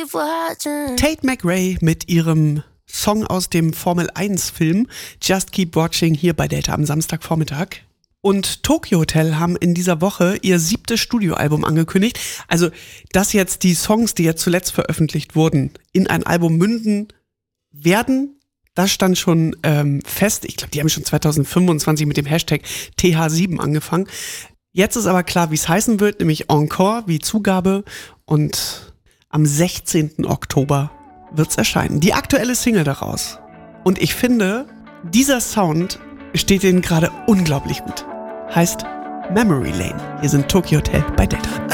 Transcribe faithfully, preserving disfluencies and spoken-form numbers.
Tate McRae mit ihrem Song aus dem Formel eins Film Just Keep Watching hier bei Delta am Samstagvormittag. Und Tokyo Hotel haben in dieser Woche ihr siebtes Studioalbum angekündigt. Also, dass jetzt die Songs, die jetzt zuletzt veröffentlicht wurden, in ein Album münden werden, das stand schon ähm, fest. Ich glaube, die haben schon zwanzig fünfundzwanzig mit dem Hashtag T H sieben angefangen. Jetzt ist aber klar, wie es heißen wird, nämlich Encore, wie Zugabe. Und am sechzehnten Oktober wird's erscheinen. Die aktuelle Single daraus. Und ich finde, dieser Sound steht denen gerade unglaublich gut. Heißt Memory Lane. Hier sind Tokyo Hotel bei Delta.